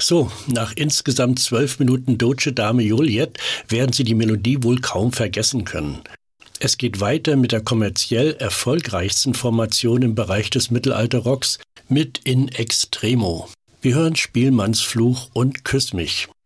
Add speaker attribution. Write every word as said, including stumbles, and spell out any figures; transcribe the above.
Speaker 1: So, nach insgesamt zwölf Minuten Dolce Dame Juliet werden Sie die Melodie wohl kaum vergessen können. Es geht weiter mit der kommerziell erfolgreichsten Formation im Bereich des Mittelalterrocks mit In Extremo. Wir hören Spielmanns Fluch und Küss mich.